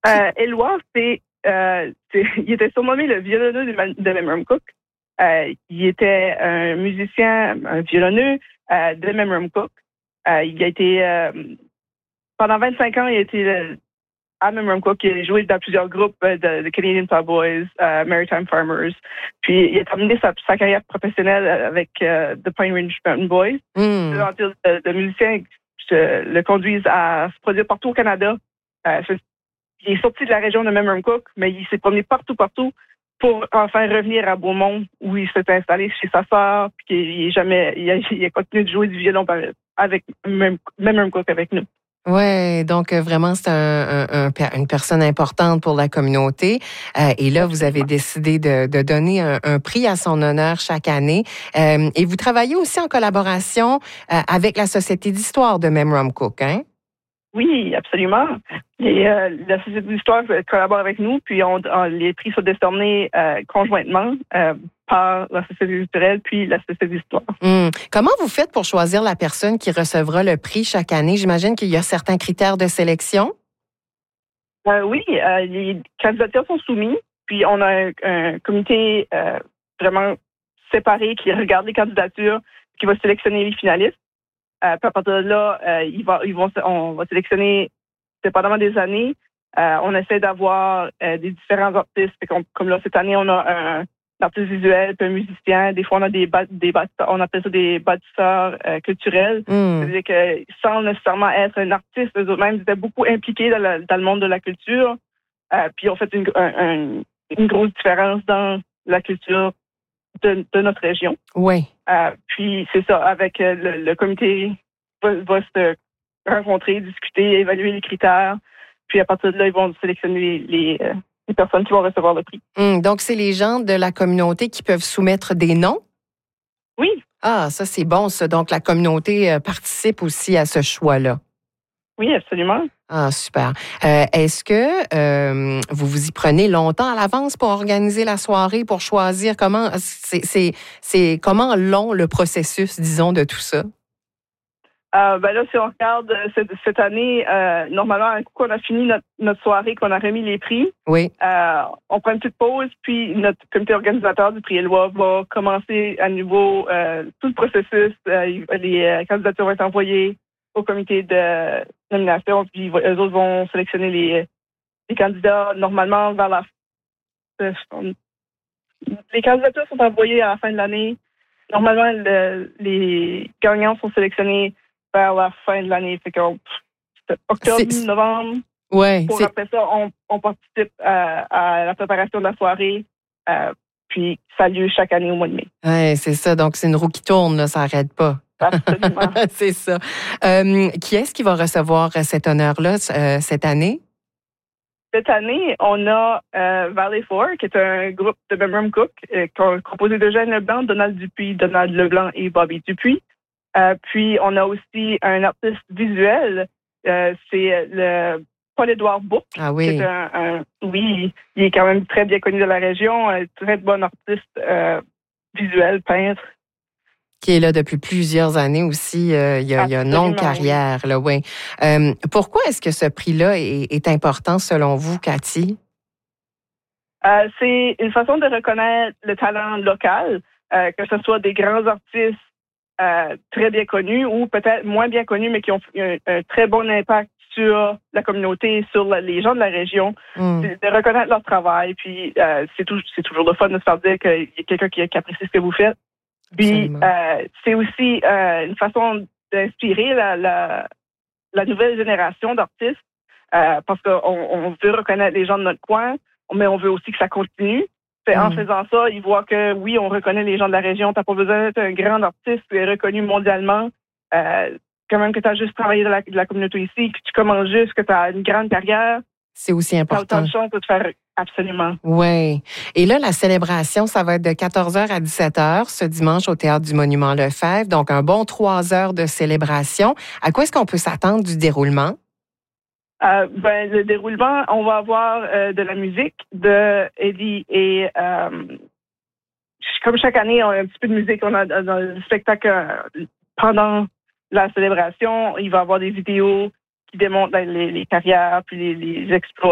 Éloi, il était surnommé le violonneux de Memram Cook. Il était un musicien, un violonneux de Memram Cook. Il a été, pendant 25 ans, il a été à Memram Cook. Il a joué dans plusieurs groupes de Canadian Plowboys, Maritime Farmers. Puis, il a terminé sa carrière professionnelle avec The Pine Ridge Mountain Boys. De musiciens le conduisent à se produire partout au Canada. Il est sorti de la région de Memram Cook, mais il s'est promené partout pour enfin revenir à Beaumont, où il s'est installé chez sa sœur, puis il a continué de jouer du violon avec Memram Cook avec nous. Oui, donc vraiment, c'est une personne importante pour la communauté. Et là, vous avez décidé de donner un prix à son honneur chaque année. Et vous travaillez aussi en collaboration avec la Société d'histoire de Memram Cook, hein? Oui, absolument. Et la Société d'histoire collabore avec nous, puis les prix sont décernés conjointement par la Société culturelle puis la Société d'histoire. Comment vous faites pour choisir la personne qui recevra le prix chaque année? J'imagine qu'il y a certains critères de sélection. Oui, les candidatures sont soumises, puis on a un comité vraiment séparé qui regarde les candidatures, qui va sélectionner les finalistes. Puis à partir de là, on va sélectionner, dépendamment des années, on essaie d'avoir des différents artistes. Comme là, cette année, on a un artiste visuel, puis un musicien. Des fois, on a on appelle ça des bâtisseurs culturels. C'est-à-dire que sans nécessairement être un artiste, eux-mêmes étaient beaucoup impliqués dans le monde de la culture. Puis on fait une grosse différence dans la culture de notre région. Oui. Puis c'est ça, avec le comité va se rencontrer, discuter, évaluer les critères. Puis à partir de là, ils vont sélectionner les personnes qui vont recevoir le prix. Donc c'est les gens de la communauté qui peuvent soumettre des noms? Oui. Ah, ça c'est bon, ça. Donc la communauté participe aussi à ce choix-là. Oui, absolument. Ah, super. Est-ce que vous y prenez longtemps à l'avance pour organiser la soirée, pour choisir comment... C'est comment long le processus, disons, de tout ça? Là, si on regarde cette année, normalement, un coup qu'on a fini notre soirée, qu'on a remis les prix, oui. On prend une petite pause, puis notre comité organisateur du prix Éloi va commencer à nouveau tout le processus. Les candidatures vont être envoyées au comité de nomination, puis eux autres vont sélectionner les candidats normalement vers la... Les candidatures sont envoyées à la fin de l'année. Normalement, les gagnants sont sélectionnés vers la fin de l'année. Fait octobre, novembre. Ouais, après ça, on participe à la préparation de la soirée. Puis ça a lieu chaque année au mois de mai. Oui, c'est ça. Donc, c'est une roue qui tourne, là, ça n'arrête pas. Absolument. C'est ça. Qui est-ce qui va recevoir cet honneur-là cette année? Cette année, on a Valley Four, qui est un groupe de Memram Cook, composé de Jeanne Leblanc, Donald Dupuis, Donald Leblanc et Bobby Dupuis. Puis, on a aussi un artiste visuel, c'est le Paul-Édouard Bourque. Ah oui. Oui, il est quand même très bien connu de la région, un très bon artiste visuel, peintre. Qui est là depuis plusieurs années aussi. Il y a une longue carrière. Là, oui. Pourquoi est-ce que ce prix-là est important selon vous, Cathy? C'est une façon de reconnaître le talent local, que ce soit des grands artistes très bien connus ou peut-être moins bien connus, mais qui ont un très bon impact sur la communauté, sur les gens de la région, de reconnaître leur travail. Puis c'est toujours le fun de se faire dire qu'il y a quelqu'un qui apprécie ce que vous faites. Puis c'est aussi une façon d'inspirer la nouvelle génération d'artistes parce qu'on veut reconnaître les gens de notre coin, mais on veut aussi que ça continue. En faisant ça, ils voient que oui, on reconnaît les gens de la région. T'as pas besoin d'être un grand artiste qui est reconnu mondialement. Quand même que tu as juste travaillé de la communauté ici, que tu commences juste, que tu as une grande carrière. C'est aussi important. Tu as autant de chance de te faire absolument. Oui. Et là, la célébration, ça va être de 14h à 17h ce dimanche au Théâtre du Monument-Lefebvre. Donc, un bon 3 heures de célébration. À quoi est-ce qu'on peut s'attendre du déroulement? Le déroulement, on va avoir de la musique de Eddie et comme chaque année, on a un petit peu de musique. On a dans le spectacle pendant la célébration, il va y avoir des vidéos qui démontrent les carrières puis les exploits